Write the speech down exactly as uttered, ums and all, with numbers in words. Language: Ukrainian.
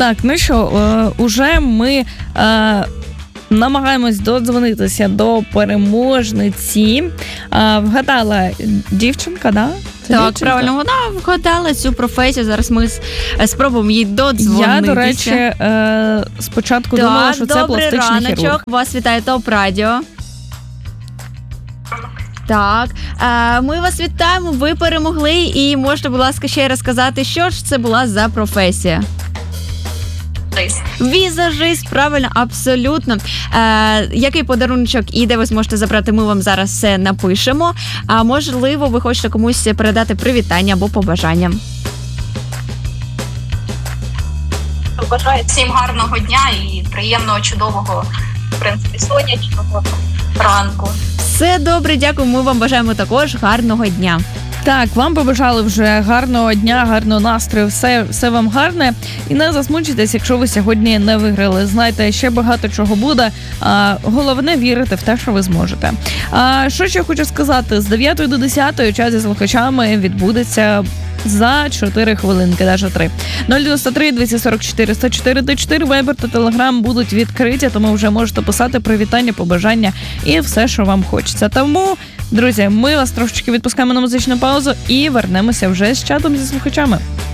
Так, ну що, е, уже ми е, намагаємось додзвонитися до переможниці. Е, вгадала дівчинка, да? Це Так, дівчинка? правильно, вона вгадала цю професію. Зараз ми спробуємо їй додзвонитися. Я, до речі, е, спочатку так, думала, що це пластичний хірург. Добрий раночок, вас вітає ТОП Радіо. Так, е, ми вас вітаємо, ви перемогли, і можете, будь ласка, ще розказати, що ж це була за професія? Візажист, правильно, абсолютно. Е, який подаруночок і де ви зможете забрати, ми вам зараз все напишемо. А можливо, ви хочете комусь передати привітання або побажання. Бажаю всім гарного дня і приємного, чудового, в принципі, сонячного ранку. Все добре, дякую, ми вам бажаємо також гарного дня. Так, вам побажали вже гарного дня, гарного настрою, все, все вам гарне. І не засмучуйтесь, якщо ви сьогодні не виграли. Знайте, ще багато чого буде. А, головне вірити в те, що ви зможете. А, що ще хочу сказати, з дев'ятої до десятої час зі слухачами відбудеться за чотири хвилинки, навіть три. нуль дев'яносто три двісті сорок чотири сто чотири чотири, Viber та Telegram будуть відкриті, тому вже можете писати привітання, побажання і все, що вам хочеться. Тому, друзі, ми вас трошечки відпускаємо на музичну паузу і вернемося вже з чатом зі слухачами.